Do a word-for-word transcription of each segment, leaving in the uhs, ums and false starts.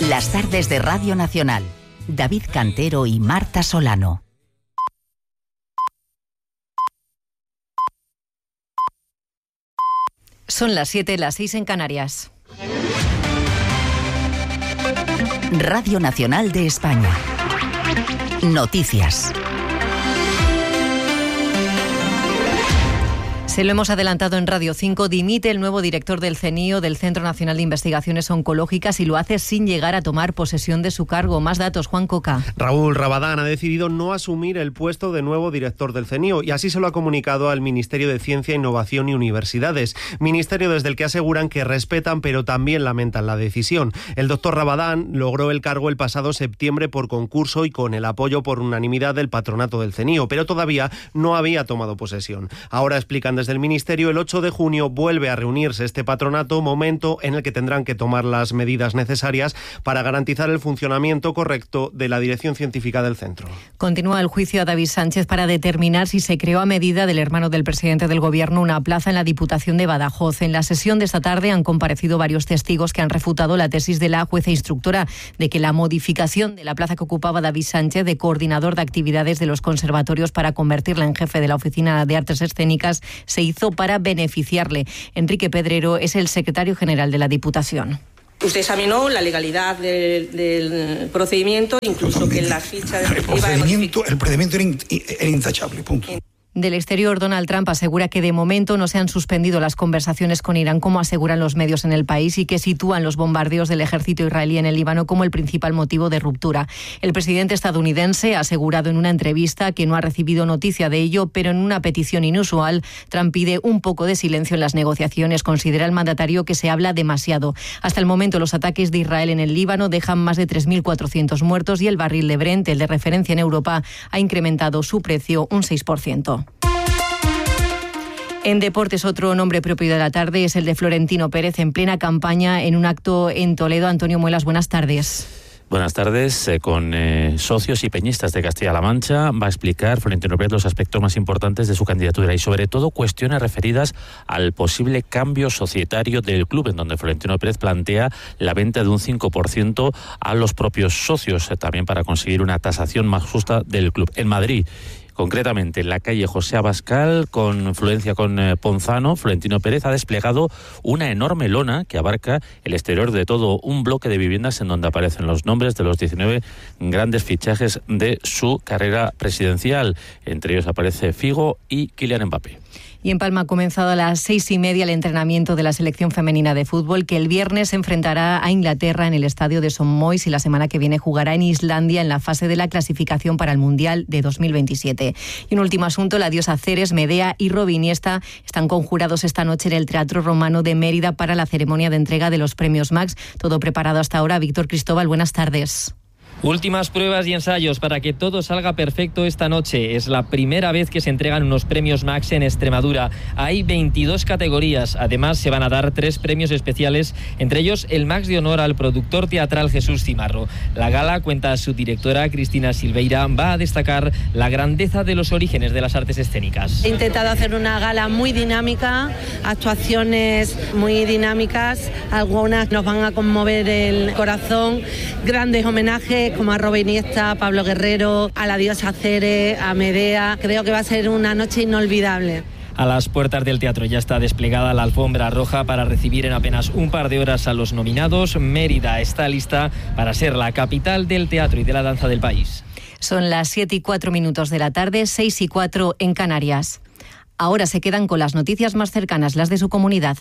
Las tardes de Radio Nacional. David Cantero y Marta Solano. Son las siete, las seis en Canarias. Radio Nacional de España. Noticias. Se lo hemos adelantado en Radio cinco, dimite el nuevo director del CENIO, del Centro Nacional de Investigaciones Oncológicas, y lo hace sin llegar a tomar posesión de su cargo. Más datos, Juan Coca. Raúl Rabadán ha decidido no asumir el puesto de nuevo director del CENIO y así se lo ha comunicado al Ministerio de Ciencia, Innovación y Universidades. Ministerio desde el que aseguran que respetan pero también lamentan la decisión. El doctor Rabadán logró el cargo el pasado septiembre por concurso y con el apoyo por unanimidad del patronato del CENIO, pero todavía no había tomado posesión. Ahora explican desde del Ministerio, el ocho de junio vuelve a reunirse este patronato, momento en el que tendrán que tomar las medidas necesarias para garantizar el funcionamiento correcto de la dirección científica del centro. Continúa el juicio a David Sánchez para determinar si se creó a medida del hermano del presidente del Gobierno una plaza en la Diputación de Badajoz. En la sesión de esta tarde han comparecido varios testigos que han refutado la tesis de la jueza instructora de que la modificación de la plaza que ocupaba David Sánchez de coordinador de actividades de los conservatorios para convertirla en jefe de la Oficina de Artes Escénicas se hizo para beneficiarle. Enrique Pedrero es el secretario general de la Diputación. Usted examinó la legalidad del, del procedimiento, incluso que en la ficha de... El procedimiento, el procedimiento era, in, era intachable, punto. Del exterior, Donald Trump asegura que de momento no se han suspendido las conversaciones con Irán, como aseguran los medios en el país, y que sitúan los bombardeos del ejército israelí en el Líbano como el principal motivo de ruptura. El presidente estadounidense ha asegurado en una entrevista que no ha recibido noticia de ello, pero en una petición inusual, Trump pide un poco de silencio en las negociaciones. Considera el mandatario que se habla demasiado. Hasta el momento, los ataques de Israel en el Líbano dejan más de tres mil cuatrocientos muertos y el barril de Brent, el de referencia en Europa, ha incrementado su precio un seis por ciento. En deportes, otro nombre propio de la tarde es el de Florentino Pérez, en plena campaña en un acto en Toledo. Antonio Muelas, buenas tardes. Buenas tardes. Eh, con eh, socios y peñistas de Castilla-La Mancha va a explicar Florentino Pérez los aspectos más importantes de su candidatura y sobre todo cuestiones referidas al posible cambio societario del club, en donde Florentino Pérez plantea la venta de un cinco por ciento a los propios socios, eh, también para conseguir una tasación más justa del club. En Madrid, concretamente en la calle José Abascal, con influencia con eh, Ponzano, Florentino Pérez ha desplegado una enorme lona que abarca el exterior de todo un bloque de viviendas en donde aparecen los nombres de los diecinueve grandes fichajes de su carrera presidencial. Entre ellos aparece Figo y Kylian Mbappé. Y en Palma ha comenzado a las seis y media el entrenamiento de la selección femenina de fútbol, que el viernes se enfrentará a Inglaterra en el estadio de Son Moix y la semana que viene jugará en Islandia en la fase de la clasificación para el Mundial de dos mil veintisiete. Y un último asunto, la diosa Ceres, Medea y Robin Iniesta están conjurados esta noche en el Teatro Romano de Mérida para la ceremonia de entrega de los premios Max. Todo preparado hasta ahora. Víctor Cristóbal, buenas tardes. Últimas pruebas y ensayos para que todo salga perfecto esta noche. Es la primera vez que se entregan unos premios Max en Extremadura. Hay veintidós categorías. Además, se van a dar tres premios especiales, entre ellos el Max de honor al productor teatral Jesús Cimarro. La gala, cuenta su directora Cristina Silveira, va a destacar la grandeza de los orígenes de las artes escénicas. He intentado hacer una gala muy dinámica, actuaciones muy dinámicas, algunas nos van a conmover el corazón, grandes homenajes como a Robin Iniesta, a Pablo Guerrero, a la diosa Ceres, a Medea. Creo que va a ser una noche inolvidable. A las puertas del teatro ya está desplegada la alfombra roja para recibir en apenas un par de horas a los nominados. Mérida está lista para ser la capital del teatro y de la danza del país. Son las siete y cuatro minutos de la tarde, seis y cuatro en Canarias. Ahora se quedan con las noticias más cercanas, las de su comunidad.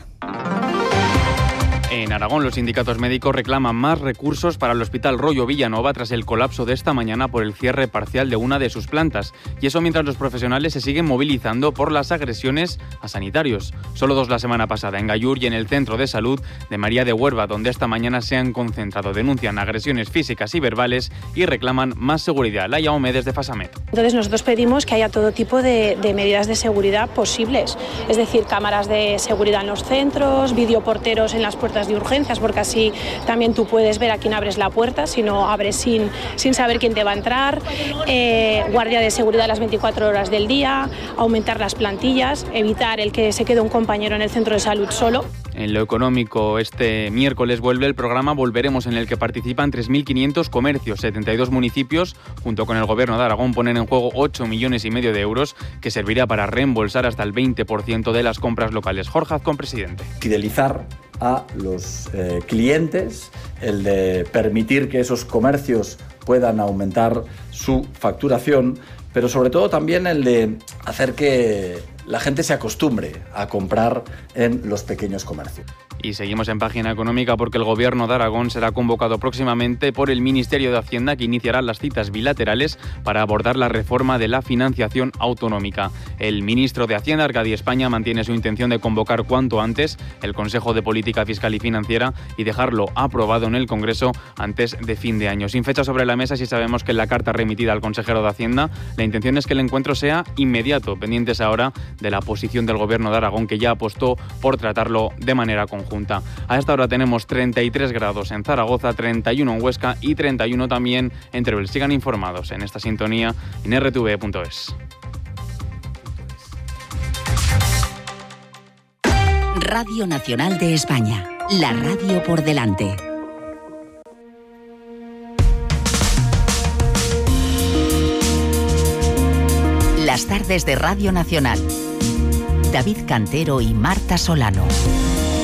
En Aragón, los sindicatos médicos reclaman más recursos para el Hospital Rollo Villanova tras el colapso de esta mañana por el cierre parcial de una de sus plantas. Y eso mientras los profesionales se siguen movilizando por las agresiones a sanitarios. Solo dos la semana pasada en Gallur y en el Centro de Salud de María de Huerva, donde esta mañana se han concentrado. Denuncian agresiones físicas y verbales y reclaman más seguridad. Laia Ome desde Fasamet. Entonces nosotros pedimos que haya todo tipo de, de medidas de seguridad posibles. Es decir, cámaras de seguridad en los centros, videoporteros en las puertas de urgencias, porque así también tú puedes ver a quién abres la puerta, si no abres sin, sin saber quién te va a entrar, eh, guardia de seguridad las veinticuatro horas del día, aumentar las plantillas, evitar el que se quede un compañero en el centro de salud solo. En lo económico, este miércoles vuelve el programa Volveremos, en el que participan tres mil quinientos comercios, setenta y dos municipios, junto con el Gobierno de Aragón, ponen en juego ocho millones y medio de euros, que servirá para reembolsar hasta el veinte por ciento de las compras locales. Jorge Azcón, presidente. Fidelizar a los eh, clientes, el de permitir que esos comercios puedan aumentar su facturación, pero sobre todo también el de hacer que la gente se acostumbre a comprar en los pequeños comercios. Y seguimos en página económica porque el Gobierno de Aragón será convocado próximamente por el Ministerio de Hacienda, que iniciará las citas bilaterales para abordar la reforma de la financiación autonómica. El ministro de Hacienda, Arcadi España, mantiene su intención de convocar cuanto antes el Consejo de Política Fiscal y Financiera y dejarlo aprobado en el Congreso antes de fin de año. Sin fecha sobre la mesa, sí sabemos que en la carta remitida al consejero de Hacienda, la intención es que el encuentro sea inmediato, pendientes ahora de la posición del Gobierno de Aragón, que ya apostó por tratarlo de manera conjunta. A esta hora tenemos treinta y tres grados en Zaragoza, treinta y uno en Huesca y treinta y uno también en Teruel. Sigan informados en esta sintonía en erre te ve punto es. Radio Nacional de España, la radio por delante. Las tardes de Radio Nacional. David Cantero y Marta Solano.